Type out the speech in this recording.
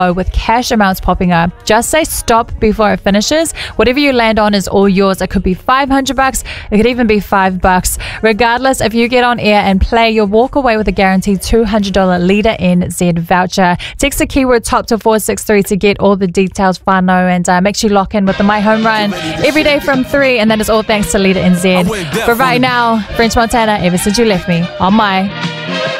with cash amounts popping up. Just say stop before it finishes. Whatever you land on is all yours. It could be $500. It could even be $5. Regardless, if you get on air and play, you'll walk away with a guaranteed $200 Leader NZ voucher. Text the keyword top to 463 to get all the details, whānau, and make sure you lock in with the My Home Run every day from 3, and that is all thanks to Leader NZ. For right now, French Montana, Ever Since You Left Me, on My.